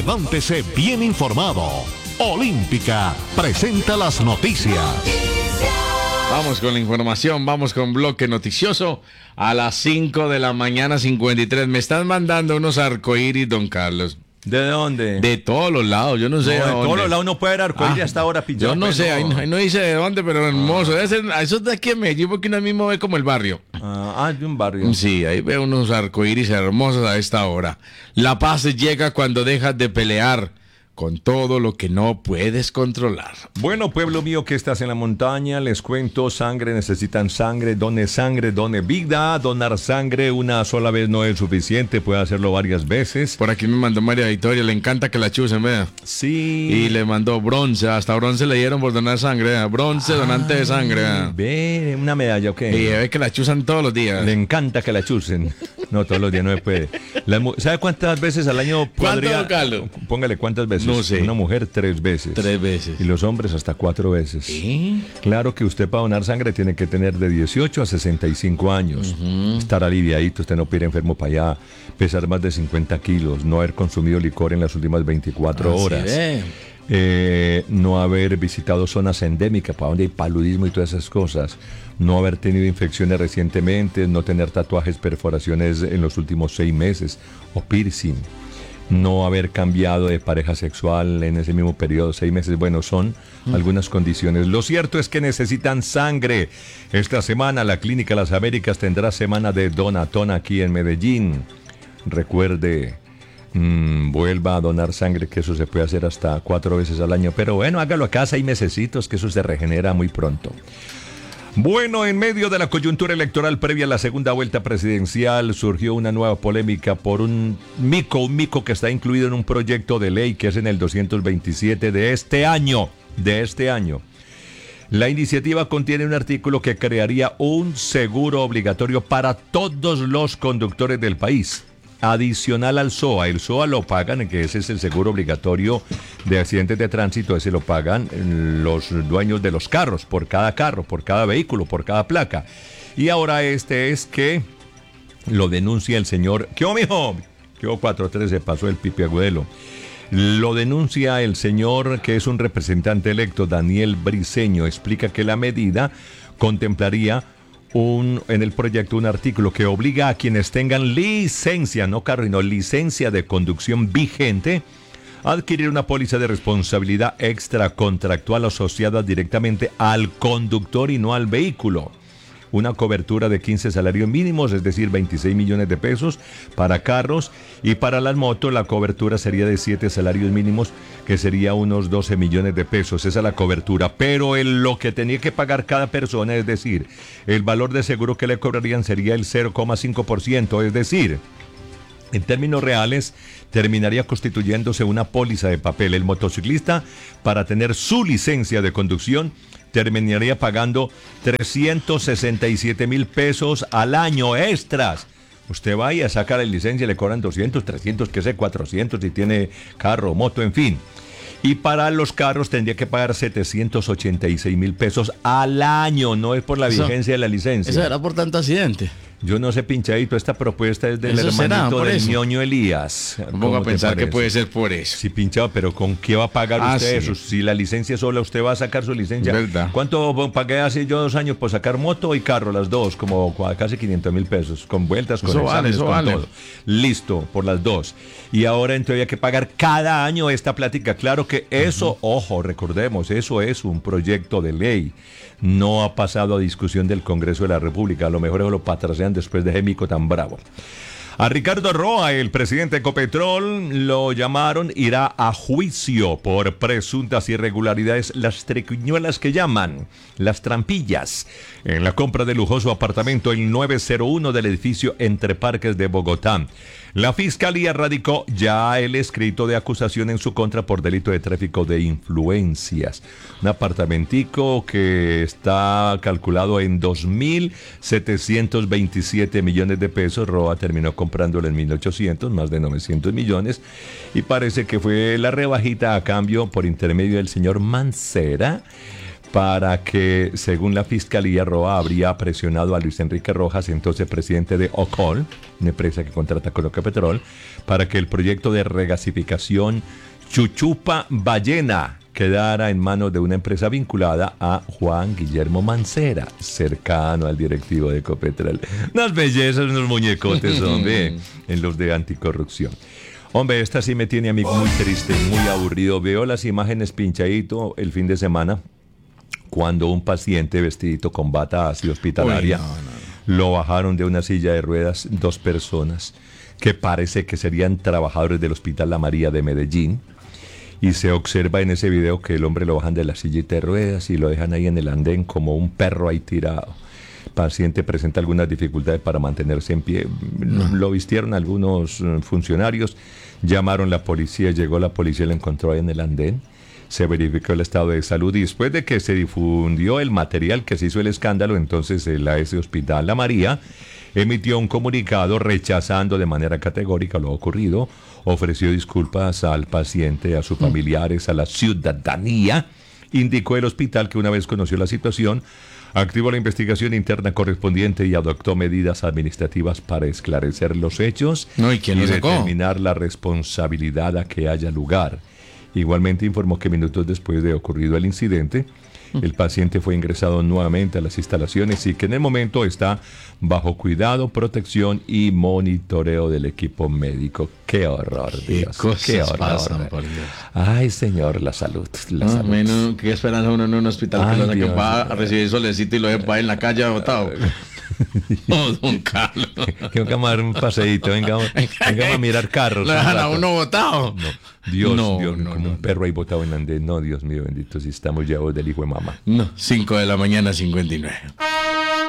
Levántese bien informado. Olímpica presenta las noticias. Vamos con la información, vamos con bloque noticioso a las 5 de la mañana 53. Me están mandando unos arcoíris, don Carlos. ¿De dónde? De todos los lados, yo no sé. De todos los lados no puede haber arcoíris hasta ahora, Yo no sé, ahí no dice de dónde, pero hermoso. Eso es de aquí en Medellín, porque uno mismo ve como el barrio. De un barrio. Sí, ahí veo unos arcoíris hermosos a esta hora. La paz llega cuando dejas de pelear con todo lo que no puedes controlar. Bueno, pueblo mío que estás en la montaña, les cuento, sangre, necesitan sangre, done vida. Donar sangre una sola vez no es suficiente, puede hacerlo varias veces. Por aquí me mandó María Victoria, le encanta que la chusen, vea. Sí. Y le mandó bronce, hasta bronce le dieron por donar sangre, vea. Bronce, donante de sangre, vea. Ve, una medalla, ¿ok? Y ve que la chusan todos los días. Le encanta que la chusen. No, todos los días no se puede. ¿Sabe cuántas veces al año podría? ¿Cuánto, Póngale cuántas veces. No sé. Una mujer 3 veces. 3 veces. Y los hombres hasta 4 veces. ¿Sí? Claro que usted para donar sangre tiene que tener de 18 a 65 años. Estar aliviadito, usted no puede ir enfermo para allá. Pesar más de 50 kilos. No haber consumido licor en las últimas 24 horas. No haber visitado zonas endémicas para donde hay paludismo y todas esas cosas. No haber tenido infecciones recientemente. No tener tatuajes, perforaciones en los últimos 6 meses. O piercing. No haber cambiado de pareja sexual en ese mismo periodo, 6 meses. Bueno, son algunas condiciones. Lo cierto es que necesitan sangre. Esta semana la Clínica Las Américas tendrá semana de donatón aquí en Medellín. Recuerde, vuelva a donar sangre, que eso se puede hacer hasta 4 veces al año. Pero bueno, hágalo acá 6 mesecitos, que eso se regenera muy pronto. Bueno, en medio de la coyuntura electoral previa a la segunda vuelta presidencial surgió una nueva polémica por un mico que está incluido en un proyecto de ley que es en el 227 de este año. La iniciativa contiene un artículo que crearía un seguro obligatorio para todos los conductores del país. Adicional al SOA. El SOA lo pagan, que ese es el seguro obligatorio de accidentes de tránsito, ese lo pagan los dueños de los carros, por cada vehículo, por cada placa. Y ahora este es que lo denuncia el señor... ¿Qué mijo? ¿Qué 413? Pasó el Pipi Agudelo. Lo denuncia el señor que es un representante electo, Daniel Briceño. Explica que la medida contemplaría en el proyecto un artículo que obliga a quienes tengan licencia, no carro, sino licencia de conducción vigente, a adquirir una póliza de responsabilidad extracontractual asociada directamente al conductor y no al vehículo. Una cobertura de 15 salarios mínimos, es decir, 26 millones de pesos para carros, y para las motos la cobertura sería de 7 salarios mínimos, que sería unos 12 millones de pesos. Esa es la cobertura, pero lo que tenía que pagar cada persona, es decir, el valor de seguro que le cobrarían sería el 0,5%, es decir, en términos reales, terminaría constituyéndose una póliza de papel. El motociclista, para tener su licencia de conducción, terminaría pagando 367,000 pesos al año extras. Usted va y a sacar la licencia y le cobran 200, 300, que sé, 400 si tiene carro, moto, en fin. Y para los carros tendría que pagar 786,000 pesos al año. No es por la vigencia de la licencia. ¿Eso era por tanto accidente? Yo no sé, pinchadito, esta propuesta es del hermanito del ñoño Elías. Pongo a pensar que puede ser por eso. Sí, pinchado, pero ¿con qué va a pagar usted eso? Si la licencia sola, usted va a sacar su licencia. ¿Verdad? ¿Cuánto pagué hace yo 2 años por sacar moto y carro, las dos? Como casi 500,000 pesos, con vueltas, con exámenes, con todo. Listo, por las dos. Y ahora entonces hay que pagar cada año esta plática. Claro que eso, ojo, recordemos, eso es un proyecto de ley. No ha pasado a discusión del Congreso de la República. A lo mejor lo patracean después de Gémico tan bravo. A Ricardo Roa, el presidente de Ecopetrol, lo llamaron, irá a juicio por presuntas irregularidades, las triquiñuelas que llaman, las trampillas, en la compra del lujoso apartamento el 901 del edificio Entre Parques de Bogotá. La Fiscalía radicó ya el escrito de acusación en su contra por delito de tráfico de influencias. Un apartamentico que está calculado en 2.727 millones de pesos. Roa terminó comprándolo en 1.800, más de 900 millones. Y parece que fue la rebajita a cambio por intermedio del señor Mancera para que, según la Fiscalía, Roa habría presionado a Luis Enrique Rojas, entonces presidente de Ocol, una empresa que contrata con Ecopetrol, para que el proyecto de regasificación Chuchupa Ballena quedara en manos de una empresa vinculada a Juan Guillermo Mancera, cercano al directivo de Ecopetrol. Unas bellezas, unos muñecotes, hombre, en los de anticorrupción. Hombre, esta sí me tiene a mí muy triste, muy aburrido. Veo las imágenes pinchadito el fin de semana cuando un paciente vestidito con bata hacia hospitalaria lo bajaron de una silla de ruedas 2 personas que parece que serían trabajadores del Hospital La María de Medellín. Y se observa en ese video que el hombre lo bajan de la sillita de ruedas y lo dejan ahí en el andén como un perro ahí tirado. El paciente presenta algunas dificultades para mantenerse en pie. Lo vistieron algunos funcionarios, llamaron a la policía, llegó la policía y lo encontró ahí en el andén. Se verificó el estado de salud y después de que se difundió el material que se hizo el escándalo, entonces el AS Hospital La María emitió un comunicado rechazando de manera categórica lo ocurrido, ofreció disculpas al paciente, a sus familiares, a la ciudadanía. Indicó el hospital que una vez conoció la situación, activó la investigación interna correspondiente y adoptó medidas administrativas para esclarecer los hechos ¿Y determinar la responsabilidad a que haya lugar. Igualmente informó que minutos después de ocurrido el incidente, el paciente fue ingresado nuevamente a las instalaciones y que en el momento está bajo cuidado, protección y monitoreo del equipo médico. ¡Qué horror, Dios! ¡Qué horror! Pasan, por Dios. Ay, señor, la salud. salud. Menos, ¿qué esperanza uno en un hospital que lo Dios, saquen para recibir solecito y lo dejen para en la calle botado? Oh, don Carlos. Que vamos a dar un paseíto, venga a mirar carros. ¿Lo dejan a uno botado? No. Dios, como un perro ahí botado en andén. No, Dios mío, bendito, si estamos llevados del hijo de mamá. 5 de la mañana, 59.